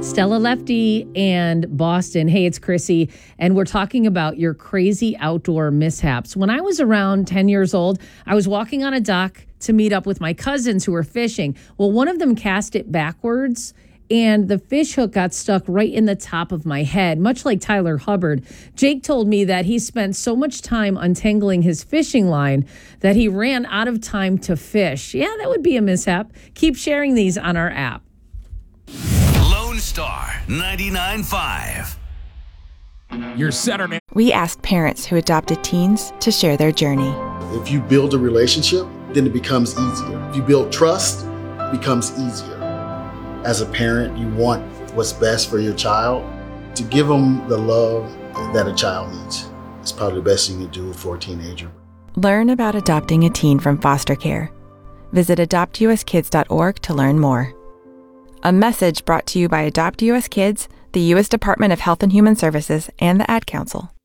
Stella Lefty and Boston. Hey, it's Chrissy, and we're talking about your crazy outdoor mishaps. When I was around 10 years old, I was walking on a dock to meet up with my cousins who were fishing. Well, one of them cast it backwards, and the fish hook got stuck right in the top of my head, much like Tyler Hubbard. Jake told me that he spent so much time untangling his fishing line that he ran out of time to fish. Yeah, that would be a mishap. Keep sharing these on our app. Lone Star 99.5. Your Saturday. We asked parents who adopted teens to share their journey. If you build a relationship, then it becomes easier. If you build trust, it becomes easier. As a parent, you want what's best for your child. To give them the love that a child needs is probably the best thing you can do for a teenager. Learn about adopting a teen from foster care. Visit adoptuskids.org to learn more. A message brought to you by Adopt US Kids, the U.S. Department of Health and Human Services, and the Ad Council.